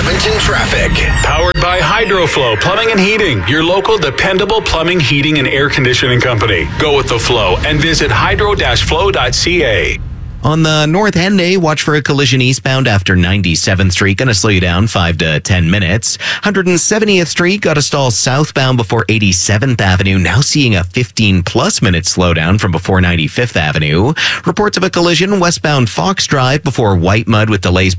Edmonton traffic. Powered by HydroFlow Plumbing and Heating, your local dependable plumbing, heating, and air conditioning company. Go with the flow and visit hydro-flow.ca. On the North Henday, watch for a collision eastbound after 97th Street. Going to slow you down 5 to 10 minutes. 170th Street got a stall southbound before 87th Avenue. Now seeing a 15-plus minute slowdown from before 95th Avenue. Reports of a collision westbound Fox Drive before White Mud with delays